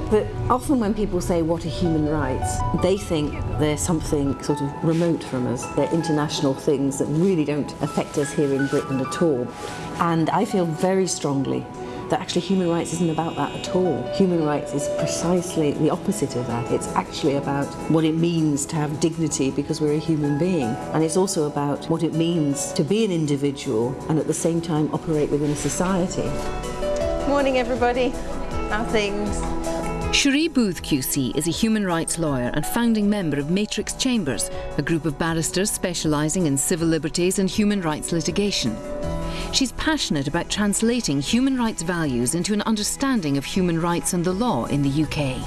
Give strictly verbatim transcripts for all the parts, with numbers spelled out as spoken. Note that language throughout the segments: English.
that often when people say what are human rights, they think they're something sort of remote from us. They're international things that really don't affect us here in Britain at all. And I feel very strongly that actually human rights isn't about that at all. Human rights is precisely the opposite of that. It's actually about what it means to have dignity because we're a human being. And it's also about what it means to be an individual and at the same time operate within a society. Morning everybody, how are things? Cherie Booth Q C is a human rights lawyer and founding member of Matrix Chambers, a group of barristers specialising in civil liberties and human rights litigation. She's passionate about translating human rights values into an understanding of human rights and the law in the U K.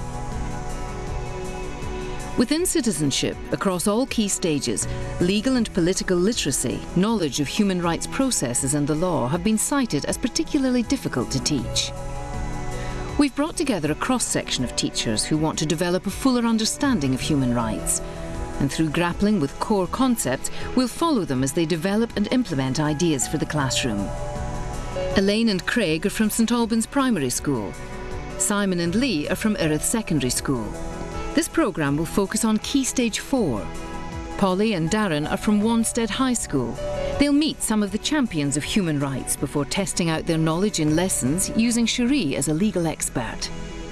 Within citizenship, across all key stages, legal and political literacy, knowledge of human rights processes and the law have been cited as particularly difficult to teach. We've brought together a cross-section of teachers who want to develop a fuller understanding of human rights. And through grappling with core concepts, we'll follow them as they develop and implement ideas for the classroom. Elaine and Craig are from St Albans Primary School. Simon and Lee are from Erith Secondary School. This programme will focus on Key Stage four. Polly and Darren are from Wanstead High School. They'll meet some of the champions of human rights before testing out their knowledge in lessons using Cherie as a legal expert.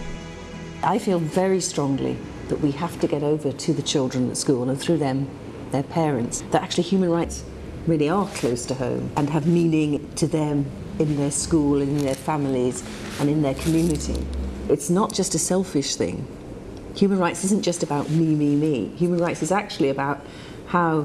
I feel very strongly that we have to get over to the children at school and through them, their parents, that actually human rights really are close to home and have meaning to them in their school, in their families and in their community. It's not just a selfish thing. Human rights isn't just about me, me, me. Human rights is actually about how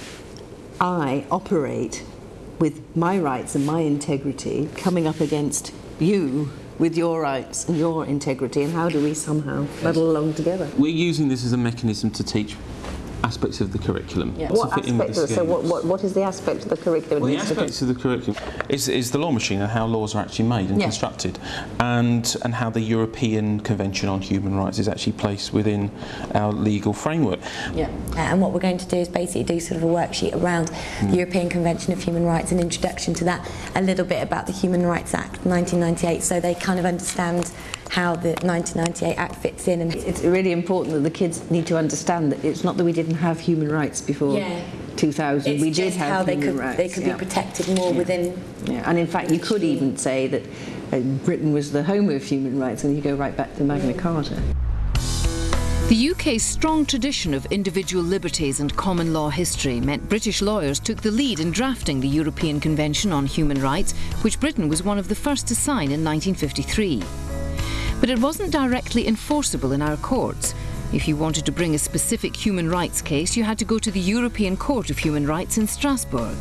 I operate with my rights and my integrity coming up against you with your rights and your integrity, and how do we somehow muddle along together? We're using this as a mechanism to teach aspects of the curriculum. Yeah. What aspect of, so what, what, what is the aspect of the curriculum? Well, the aspects of the curriculum is, is the law machine and how laws are actually made and yeah. constructed, and, and how the European Convention on Human Rights is actually placed within our legal framework. Yeah. And what we're going to do is basically do sort of a worksheet around mm. the European Convention of Human Rights, an introduction to that, a little bit about the Human Rights Act nineteen ninety-eight, so they kind of understand how the nineteen ninety-eight Act fits in. And it's really important that the kids need to understand that it's not that we didn't have human rights before yeah. two thousand. It's we did have how human they could, rights. They could yeah. be protected more yeah. within. Yeah. And in fact, you could even say that uh, Britain was the home of human rights, and you go right back to Magna Carta. The U K's strong tradition of individual liberties and common law history meant British lawyers took the lead in drafting the European Convention on Human Rights, which Britain was one of the first to sign in nineteen fifty-three. But it wasn't directly enforceable in our courts. If you wanted to bring a specific human rights case, you had to go to the European Court of Human Rights in Strasbourg.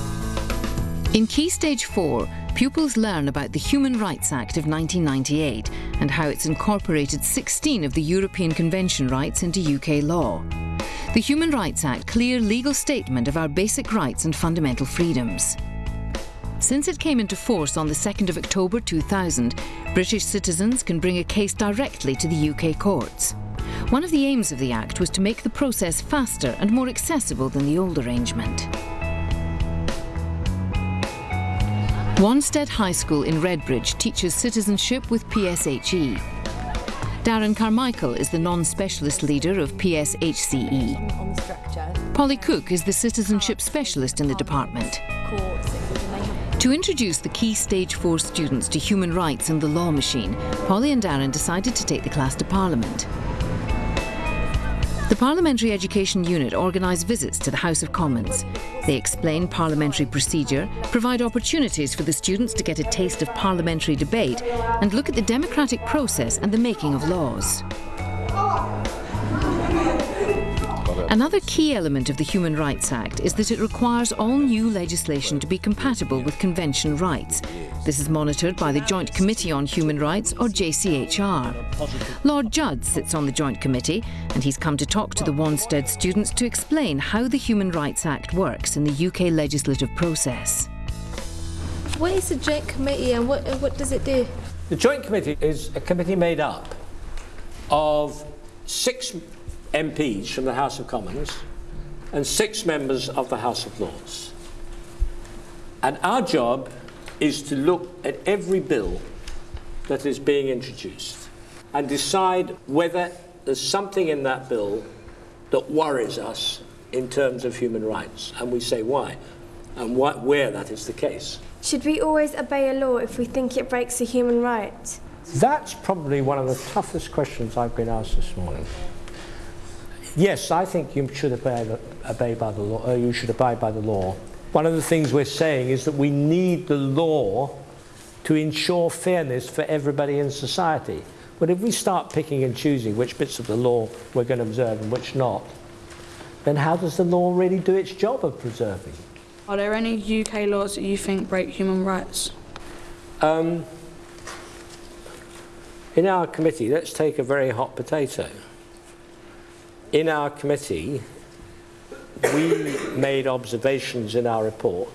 In Key Stage four, pupils learn about the Human Rights Act of nineteen ninety-eight and how it's incorporated sixteen of the European Convention rights into U K law. The Human Rights Act, clear legal statement of our basic rights and fundamental freedoms. Since it came into force on the second of October two thousand, British citizens can bring a case directly to the U K courts. One of the aims of the Act was to make the process faster and more accessible than the old arrangement. Wanstead High School in Redbridge teaches citizenship with P S H E. Darren Carmichael is the non-specialist leader of P S H C E. Polly Cook is the citizenship specialist in the department. To introduce the Key Stage four students to human rights and the law machine, Polly and Darren decided to take the class to Parliament. The Parliamentary Education Unit organise visits to the House of Commons. They explain parliamentary procedure, provide opportunities for the students to get a taste of parliamentary debate, and look at the democratic process and the making of laws. Another key element of the Human Rights Act is that it requires all new legislation to be compatible with convention rights. This is monitored by the Joint Committee on Human Rights, or J C H R. Lord Judd sits on the Joint Committee, and he's come to talk to the Wanstead students to explain how the Human Rights Act works in the U K legislative process. What is the Joint Committee and what, what does it do? The Joint Committee is a committee made up of six M Ps from the House of Commons and six members of the House of Lords. And our job is to look at every bill that is being introduced and decide whether there's something in that bill that worries us in terms of human rights, and we say why, and what, where that is the case. Should we always obey a law if we think it breaks a human right? That's probably one of the toughest questions I've been asked this morning. Yes, I think you should obey, obey by the law, or you should abide by the law. One of the things we're saying is that we need the law to ensure fairness for everybody in society. But if we start picking and choosing which bits of the law we're going to observe and which not, then how does the law really do its job of preserving? Are there any U K laws that you think break human rights? Um, in our committee, let's take a very hot potato. In our committee, we made observations in our report